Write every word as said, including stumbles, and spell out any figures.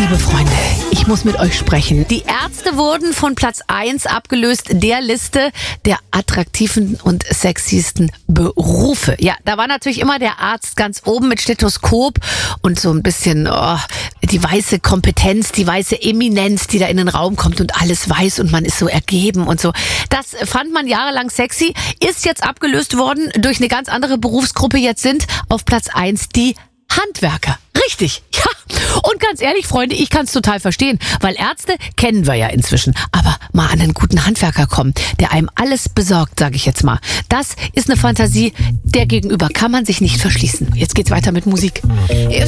Liebe Freunde, ich muss mit euch sprechen. Die Ärzte wurden von Platz eins abgelöst der Liste der attraktiven und sexiesten Berufe. Ja, da war natürlich immer der Arzt ganz oben mit Stethoskop und so ein bisschen oh, die weiße Kompetenz, die weiße Eminenz, die da in den Raum kommt und alles weiß und man ist so ergeben und so. Das fand man jahrelang sexy, ist jetzt abgelöst worden durch eine ganz andere Berufsgruppe. Jetzt sind auf Platz eins die Handwerker. Richtig, ja. Und ganz ehrlich, Freunde, ich kann es total verstehen, weil Ärzte kennen wir ja inzwischen. Aber mal an einen guten Handwerker kommen, der einem alles besorgt, sage ich jetzt mal. Das ist eine Fantasie, der gegenüber kann man sich nicht verschließen. Jetzt geht's weiter mit Musik. If